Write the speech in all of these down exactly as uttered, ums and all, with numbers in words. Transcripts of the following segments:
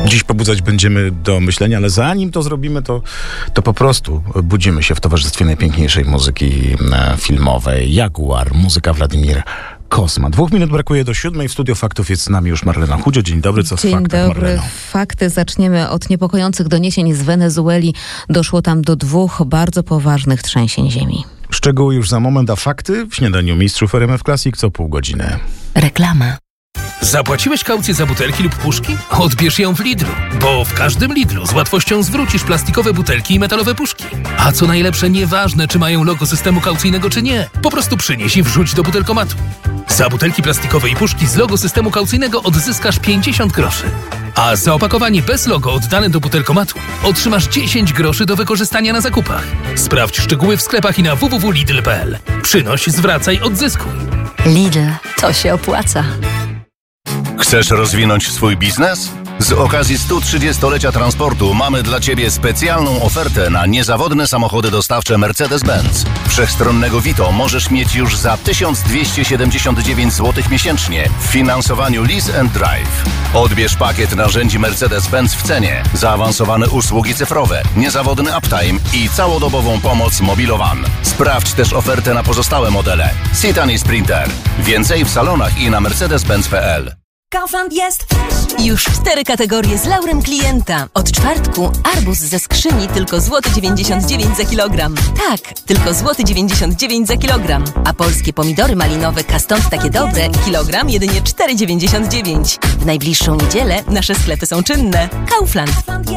Dziś pobudzać będziemy do myślenia, ale zanim to zrobimy, to, to po prostu budzimy się w towarzystwie najpiękniejszej muzyki filmowej. Jaguar, muzyka Władimir Kosma. Dwóch minut brakuje do siódmej. W Studio Faktów jest z nami już Marlena Chudzio. Dzień dobry, co w Dzień faktach, dobry. Marleno? Fakty. Zaczniemy od niepokojących doniesień z Wenezueli. Doszło tam do dwóch bardzo poważnych trzęsień ziemi. Szczegóły już za moment, a fakty w śniadaniu mistrzów R M F Classic co pół godziny. Reklama. Zapłaciłeś kaucję za butelki lub puszki? Odbierz ją w Lidlu, bo w każdym Lidlu z łatwością zwrócisz plastikowe butelki i metalowe puszki. A co najlepsze, nieważne czy mają logo systemu kaucyjnego czy nie, po prostu przynieś i wrzuć do butelkomatu. Za butelki plastikowe i puszki z logo systemu kaucyjnego odzyskasz pięćdziesiąt groszy. A za opakowanie bez logo oddane do butelkomatu otrzymasz dziesięć groszy do wykorzystania na zakupach. Sprawdź szczegóły w sklepach i na w w w kropka lidl kropka p l. Przynoś, zwracaj, odzyskuj. Lidl, to się opłaca. Chcesz rozwinąć swój biznes? Z okazji stu trzydziestolecia transportu mamy dla Ciebie specjalną ofertę na niezawodne samochody dostawcze Mercedes-Benz. Wszechstronnego Vito możesz mieć już za tysiąc dwieście siedemdziesiąt dziewięć złotych miesięcznie w finansowaniu Lease and Drive. Odbierz pakiet narzędzi Mercedes-Benz w cenie, zaawansowane usługi cyfrowe, niezawodny uptime i całodobową pomoc Mobilowan. Sprawdź też ofertę na pozostałe modele. Citan i Sprinter. Więcej w salonach i na mercedes benz kropka p l. Kaufland jest już cztery kategorie z laurem klienta. Od czwartku arbuz ze skrzyni tylko złoty dziewięćdziesiąt dziewięć za kilogram. Tak, tylko złoty dziewięćdziesiąt dziewięć za kilogram. A polskie pomidory malinowe Kastant takie dobre, kilogram jedynie cztery dziewięćdziesiąt dziewięć. W najbliższą niedzielę nasze sklepy są czynne. Kaufland.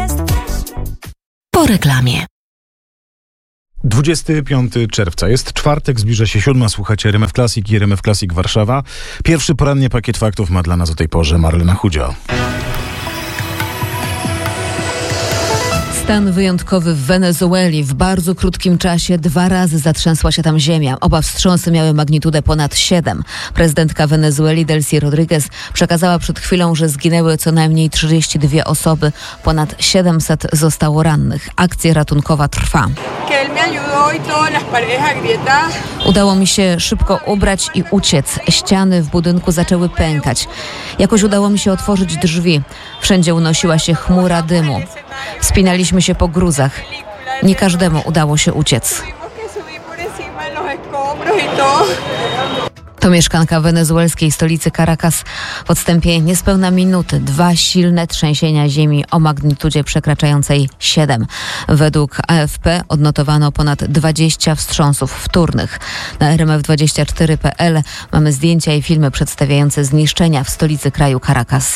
Po reklamie. dwudziestego piątego czerwca. Jest czwartek, zbliża się siódma. Słuchacie R M F Classic i R M F Classic Warszawa. Pierwszy porannie pakiet faktów ma dla nas o tej porze Marlena Chudzio. Stan wyjątkowy w Wenezueli. W bardzo krótkim czasie dwa razy zatrzęsła się tam ziemia. Oba wstrząsy miały magnitudę ponad siedem. Prezydentka Wenezueli Delcy Rodriguez przekazała przed chwilą, że zginęły co najmniej trzydzieści dwie osoby. Ponad siedemset zostało rannych. Akcja ratunkowa trwa. Udało mi się szybko ubrać i uciec. Ściany w budynku zaczęły pękać. Jakoś udało mi się otworzyć drzwi. Wszędzie unosiła się chmura dymu. Wspinaliśmy się po gruzach. Nie każdemu udało się uciec. To mieszkanka wenezuelskiej stolicy Caracas. W odstępie niespełna minuty dwa silne trzęsienia ziemi o magnitudzie przekraczającej siedem. Według A F P odnotowano ponad dwadzieścia wstrząsów wtórnych. Na R M F dwadzieścia cztery kropka p l mamy zdjęcia i filmy przedstawiające zniszczenia w stolicy kraju Caracas.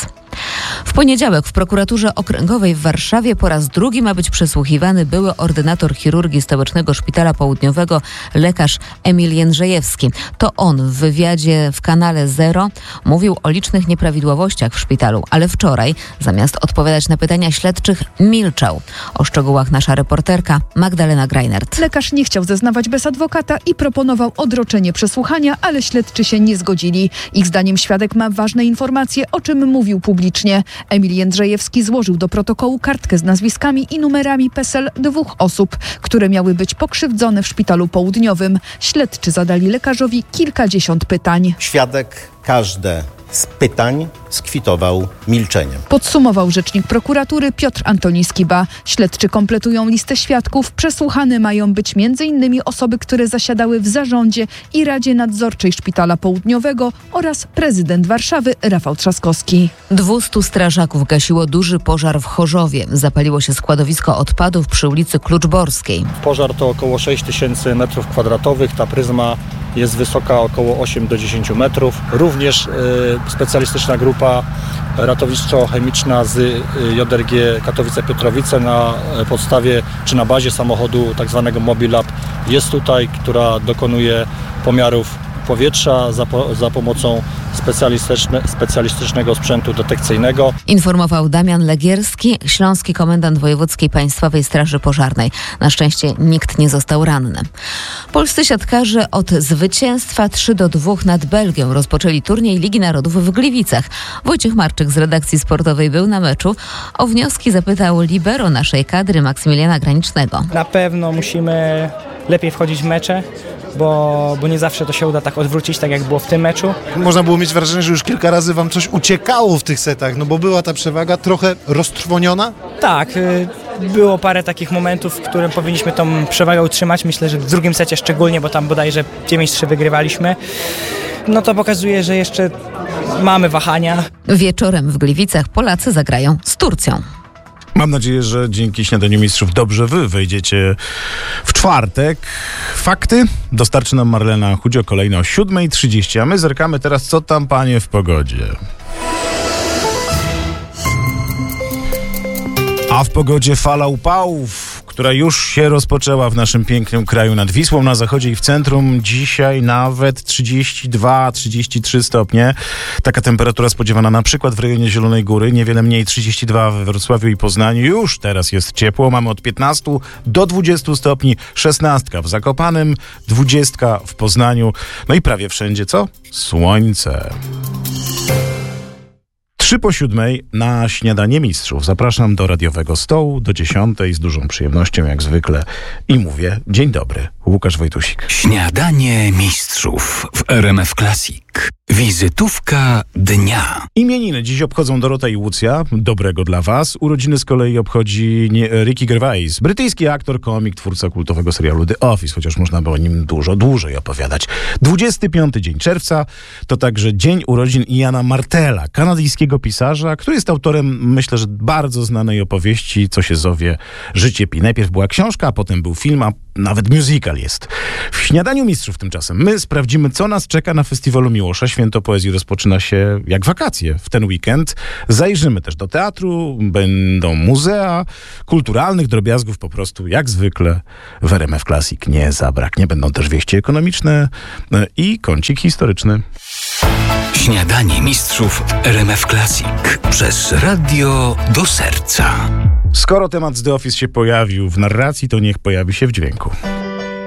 W poniedziałek w prokuraturze okręgowej w Warszawie po raz drugi ma być przesłuchiwany były ordynator chirurgii Stołecznego Szpitala Południowego, lekarz Emil Jędrzejewski. To on w wywiadzie w kanale Zero mówił o licznych nieprawidłowościach w szpitalu, ale wczoraj zamiast odpowiadać na pytania śledczych milczał. O szczegółach nasza reporterka Magdalena Greinert. Lekarz nie chciał zeznawać bez adwokata i proponował odroczenie przesłuchania, ale śledczy się nie zgodzili. Ich zdaniem świadek ma ważne informacje, o czym mówił publicznie. Emil Jędrzejewski złożył do protokołu kartkę z nazwiskami i numerami P E S E L dwóch osób, które miały być pokrzywdzone w szpitalu południowym. Śledczy zadali lekarzowi kilkadziesiąt pytań. Świadek każde z pytań skwitował milczeniem. Podsumował rzecznik prokuratury Piotr Antoni Skiba. Śledczy kompletują listę świadków. Przesłuchane mają być między innymi osoby, które zasiadały w zarządzie i Radzie Nadzorczej Szpitala Południowego oraz prezydent Warszawy Rafał Trzaskowski. Dwustu strażaków gasiło duży pożar w Chorzowie. Zapaliło się składowisko odpadów przy ulicy Kluczborskiej. Pożar to około sześć tysięcy metrów kwadratowych. Ta pryzma jest wysoka około osiem do dziesięciu metrów. Również y, specjalistyczna grupa ratowniczo-chemiczna z J R G Katowice-Piotrowice na podstawie czy na bazie samochodu tzw. Mobilab jest tutaj, która dokonuje pomiarów powietrza za, po, za pomocą specjalistyczne, specjalistycznego sprzętu detekcyjnego. Informował Damian Legierski, śląski komendant wojewódzkiej Państwowej Straży Pożarnej. Na szczęście nikt nie został ranny. Polscy siatkarze od zwycięstwa trzy do dwóch nad Belgią rozpoczęli turniej Ligi Narodów w Gliwicach. Wojciech Marczyk z redakcji sportowej był na meczu. O wnioski zapytał libero naszej kadry Maksymiliana Granicznego. Na pewno musimy lepiej wchodzić w mecze, bo, bo nie zawsze to się uda tak odwrócić, tak jak było w tym meczu. Można było mieć wrażenie, że już kilka razy wam coś uciekało w tych setach, no bo była ta przewaga trochę roztrwoniona? Tak, y, było parę takich momentów, w którym powinniśmy tą przewagę utrzymać. Myślę, że w drugim secie szczególnie, bo tam bodajże dziewięć trzy wygrywaliśmy. No to pokazuje, że jeszcze mamy wahania. Wieczorem w Gliwicach Polacy zagrają z Turcją. Mam nadzieję, że dzięki Śniadaniu Mistrzów dobrze wy wejdziecie w czwartek. Fakty dostarczy nam Marlena Chudzio kolejno o siódma trzydzieści, a my zerkamy teraz, co tam, panie, w pogodzie. A w pogodzie fala upałów, która już się rozpoczęła w naszym pięknym kraju nad Wisłą, na zachodzie i w centrum. Dzisiaj nawet trzydzieści dwa trzydzieści trzy stopnie. Taka temperatura spodziewana na przykład w rejonie Zielonej Góry, niewiele mniej trzydzieści dwa we Wrocławiu i Poznaniu. Już teraz jest ciepło, mamy od piętnastu do dwudziestu stopni, szesnastka w Zakopanem, dwudziestka w Poznaniu, no i prawie wszędzie co? Słońce. Trzy po siódmej na Śniadanie Mistrzów. Zapraszam do radiowego stołu do dziesiątej z dużą przyjemnością jak zwykle i mówię dzień dobry, Łukasz Wojtusik. Śniadanie Mistrzów w R M F Classic. Wizytówka dnia. Imieniny dziś obchodzą Dorota i Łucja. Dobrego dla was. Urodziny z kolei obchodzi nie, Ricky Gervais. Brytyjski aktor, komik, twórca kultowego serialu The Office, chociaż można by o nim dużo dłużej opowiadać. dwudziesty piąty dzień czerwca to także dzień urodzin Iana Martela, kanadyjskiego pisarza, który jest autorem, myślę, że bardzo znanej opowieści, co się zowie Życie Pi. Najpierw była książka, a potem był film, a nawet musical jest. W Śniadaniu Mistrzów tymczasem my sprawdzimy, co nas czeka na Festiwalu Miłosza. Święto Poezji rozpoczyna się jak wakacje w ten weekend. Zajrzymy też do teatru, będą muzea, kulturalnych drobiazgów po prostu jak zwykle w R M F Classic nie zabraknie. Będą też wieści ekonomiczne i kącik historyczny. Śniadanie Mistrzów w R M F Classic przez radio do serca. Skoro temat z The Office się pojawił w narracji, to niech pojawi się w dźwięku.